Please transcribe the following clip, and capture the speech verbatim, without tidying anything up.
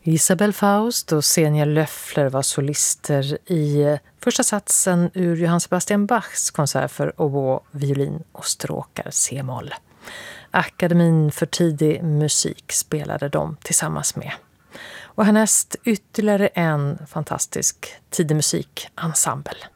Isabel Faust och Xenia Löffler var solister i första satsen ur Johann Sebastian Bachs konsert för oboe, violin och stråkar C-moll. Akademin för tidig musik spelade de tillsammans med. Och härnäst ytterligare en fantastisk tidig musikensemble.